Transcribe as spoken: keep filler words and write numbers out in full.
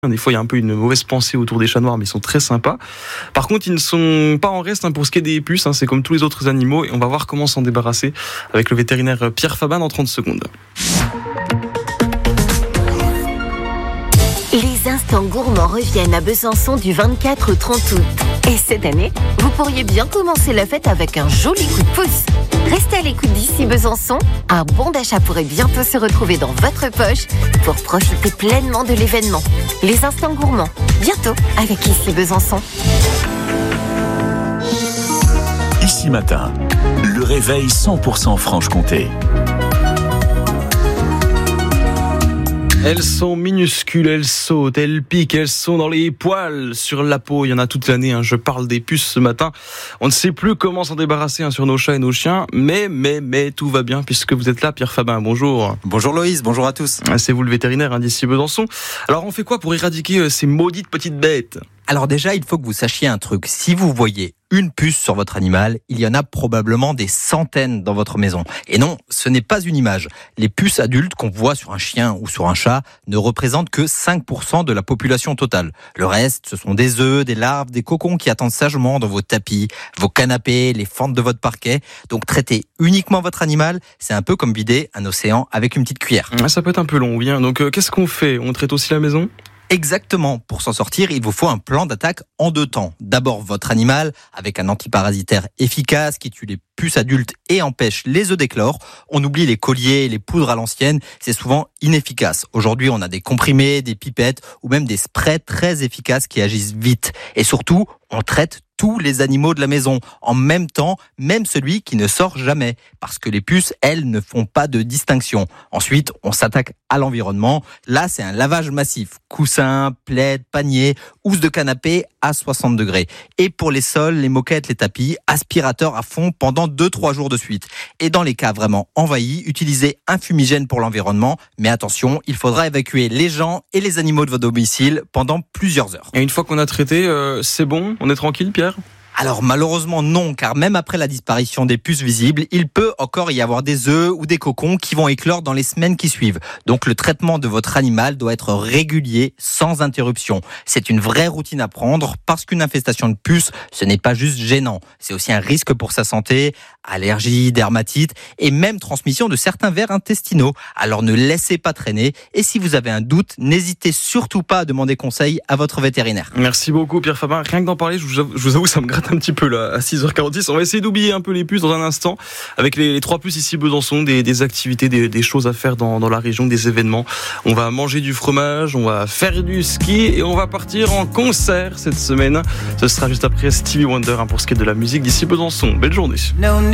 Des fois, il y a un peu une mauvaise pensée autour des chats noirs, mais ils sont très sympas. Par contre, ils ne sont pas en reste hein, pour ce qui est des puces. Hein, c'est comme tous les autres animaux. Et on va voir comment s'en débarrasser avec le vétérinaire Pierre Fabin dans trente secondes. Les instants gourmands reviennent à Besançon du vingt-quatre au trente août. Et cette année, vous pourriez bien commencer la fête avec un joli coup de pouce. Restez à l'écoute d'ici Besançon. Un bon d'achat pourrait bientôt se retrouver dans votre poche pour profiter pleinement de l'événement. Les instants gourmands, bientôt avec Ici Besançon. Ici Matin, le réveil cent pour cent Franche-Comté. Elles sont minuscules, elles sautent, elles piquent, elles sont dans les poils, sur la peau. Il y en a toute l'année. Hein. Je parle des puces ce matin. On ne sait plus comment s'en débarrasser hein, sur nos chats et nos chiens. Mais, mais, mais, tout va bien puisque vous êtes là, Pierre Fabin. Bonjour. Bonjour Loïs, bonjour à tous. C'est vous le vétérinaire hein, d'ici Besançon. Alors, on fait quoi pour éradiquer euh, ces maudites petites bêtes ? Alors déjà, il faut que vous sachiez un truc. Si vous voyez une puce sur votre animal, il y en a probablement des centaines dans votre maison. Et non, ce n'est pas une image. Les puces adultes qu'on voit sur un chien ou sur un chat ne représentent que cinq pour cent de la population totale. Le reste, ce sont des œufs, des larves, des cocons qui attendent sagement dans vos tapis, vos canapés, les fentes de votre parquet. Donc traiter uniquement votre animal, c'est un peu comme vider un océan avec une petite cuillère. Ça peut être un peu long, oui. Hein. Donc euh, qu'est-ce qu'on fait ? On traite aussi la maison ? Exactement. Pour s'en sortir, il vous faut un plan d'attaque en deux temps. D'abord, votre animal, avec un antiparasitaire efficace qui tue les puces adultes et empêche les œufs d'éclore. On oublie les colliers, les poudres à l'ancienne, c'est souvent inefficace. Aujourd'hui, on a des comprimés, des pipettes ou même des sprays très efficaces qui agissent vite. Et surtout, on traite tous les animaux de la maison, en même temps, même celui qui ne sort jamais, parce que les puces, elles, ne font pas de distinction. Ensuite, on s'attaque à l'environnement. Là, c'est un lavage massif. Coussins, plaids, paniers, housses de canapé à soixante degrés. Et pour les sols, les moquettes, les tapis, aspirateur à fond pendant deux trois jours de suite. Et dans les cas vraiment envahis, utilisez un fumigène pour l'environnement. Mais attention, il faudra évacuer les gens et les animaux de votre domicile pendant plusieurs heures. Et une fois qu'on a traité, euh, c'est bon ? On est tranquille, Pierre ? Alors malheureusement non, car même après la disparition des puces visibles, il peut encore y avoir des œufs ou des cocons qui vont éclore dans les semaines qui suivent. Donc le traitement de votre animal doit être régulier, sans interruption. C'est une vraie routine à prendre, parce qu'une infestation de puces, ce n'est pas juste gênant. C'est aussi un risque pour sa santé, allergies, dermatites et même transmission de certains vers intestinaux. Alors ne laissez pas traîner, et si vous avez un doute, n'hésitez surtout pas à demander conseil à votre vétérinaire. Merci beaucoup Pierre Fabin. Rien que d'en parler, je vous avoue, je vous avoue ça me gratte un petit peu là, à six heures quarante-six. On va essayer d'oublier un peu les puces dans un instant, avec les, les trois puces ici Besançon, des, des activités, des, des choses à faire dans, dans la région, des événements. On va manger du fromage, on va faire du ski et on va partir en concert cette semaine. Ce sera juste après Stevie Wonder hein, pour ce qui est de la musique d'ici Besançon. Belle journée.